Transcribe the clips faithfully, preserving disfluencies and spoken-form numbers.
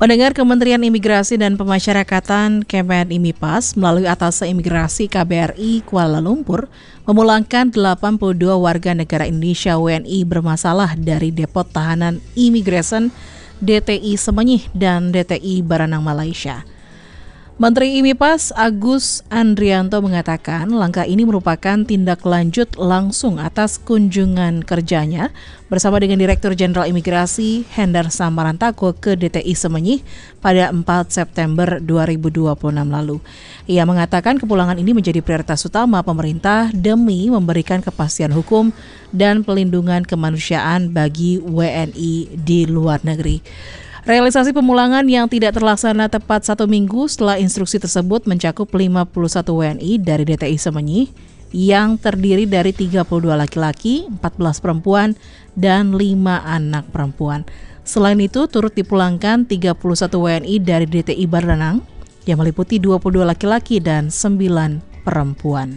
Pendengar, Kementerian Imigrasi dan Pemasyarakatan Kemenimipas melalui Atase Imigrasi K B R I Kuala Lumpur memulangkan delapan puluh dua warga negara Indonesia W N I bermasalah dari Depot Tahanan Imigresen D T I Semenyih dan D T I Baranang Malaysia. Menteri Imipas Agus Andrianto mengatakan langkah ini merupakan tindak lanjut langsung atas kunjungan kerjanya bersama dengan Direktur Jenderal Imigrasi Hendar Samarantako ke D T I Semenyih pada empat September dua ribu dua puluh enam lalu. Ia mengatakan kepulangan ini menjadi prioritas utama pemerintah demi memberikan kepastian hukum dan pelindungan kemanusiaan bagi W N I di luar negeri. Realisasi pemulangan yang tidak terlaksana tepat satu minggu setelah instruksi tersebut mencakup lima puluh satu W N I dari D T I Semenyih yang terdiri dari tiga puluh dua laki-laki, empat belas perempuan, dan lima anak perempuan. Selain itu, turut dipulangkan tiga puluh satu W N I dari D T I Baranang yang meliputi dua puluh dua laki-laki dan sembilan perempuan.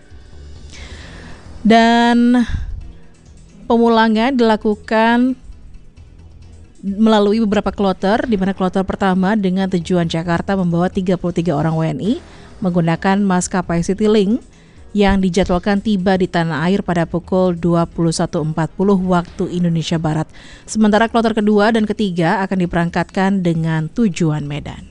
Dan pemulangan dilakukan melalui beberapa kloter, di mana kloter pertama dengan tujuan Jakarta membawa tiga puluh tiga orang W N I menggunakan maskapai Citylink yang dijadwalkan tiba di tanah air pada pukul dua puluh satu empat puluh waktu Indonesia Barat. Sementara kloter kedua dan ketiga akan diberangkatkan dengan tujuan Medan.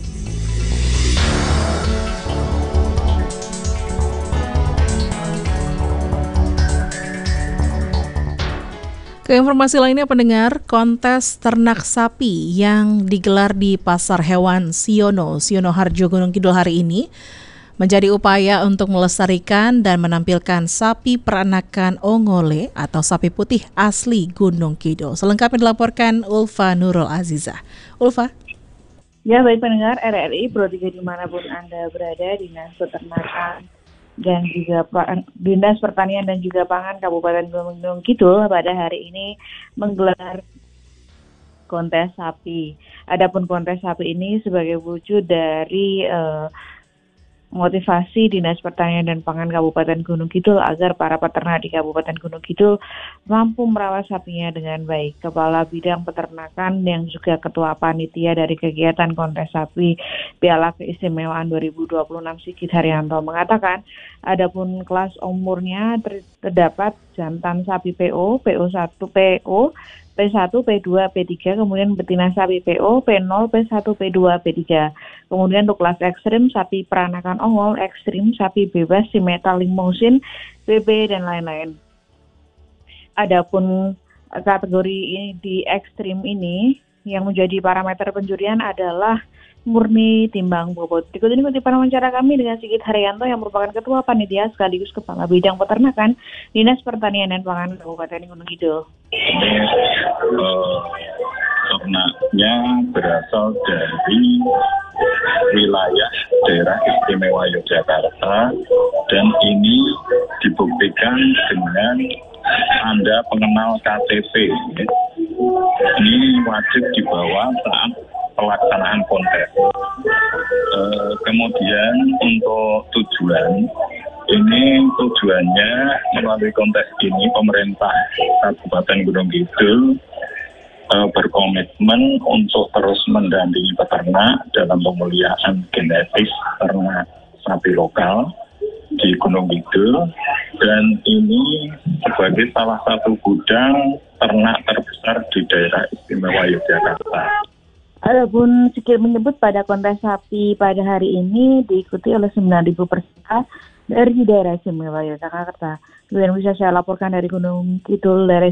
Ke informasi lainnya, pendengar, kontes ternak sapi yang digelar di Pasar Hewan Siono, Siono Harjo, Gunung Kidul hari ini menjadi upaya untuk melestarikan dan menampilkan sapi peranakan Ongole atau sapi putih asli Gunung Kidul. Selengkapnya dilaporkan Ulfa Nurul Azizah. Ulfa. Ya, baik pendengar R R I Pro tiga dimanapun Anda berada, Dinas Peternakan dan juga Dinas Pertanian dan juga Pangan Kabupaten Gunung Kidul pada hari ini menggelar kontes sapi. Adapun kontes sapi ini sebagai wujud dari uh, motivasi Dinas Pertanian dan Pangan Kabupaten Gunung Kidul agar para peternak di Kabupaten Gunung Kidul mampu merawat sapinya dengan baik. Kepala Bidang Peternakan yang juga Ketua Panitia dari kegiatan kontes sapi Piala Keistimewaan dua ribu dua puluh enam Sigit Haryanto mengatakan, adapun kelas umurnya ter- terdapat jantan sapi P O, P O satu, P O, P satu, P dua, P tiga, kemudian betina sapi P O, P nol, P satu, P dua, P tiga. Kemudian untuk kelas ekstrim, sapi peranakan ongol, ekstrim, sapi bebas, simetal limousin, B B, dan lain-lain. Adapun kategori ini di ekstrim ini, yang menjadi parameter penjurian adalah murni timbang bobot. Berikut ini kutipan wawancara kami dengan Sigit Haryanto yang merupakan Ketua Panitia sekaligus Kepala Bidang Peternakan Dinas Pertanian dan Pangan Kabupaten Gunung Kidul. Uh, ternaknya berasal dari wilayah daerah istimewa Yogyakarta dan ini dibuktikan dengan Anda pengenal K T P. Ini wajib dibawa saat pelaksanaan kontes. E, kemudian untuk tujuan, ini tujuannya melalui kontes ini pemerintah Kabupaten Gunung Kidul e, berkomitmen untuk terus mendampingi peternak dalam pemulihan genetis ternak sapi lokal di Gunung Kidul, dan ini sebagai salah satu gudang ternak terbesar di daerah istimewa Yogyakarta. Adapun Sigit menyebut pada kontes sapi pada hari ini diikuti oleh sembilan ribu peserta dari daerah istimewa Yogyakarta. Kemudian bisa saya laporkan dari Gunung Kidul, daerah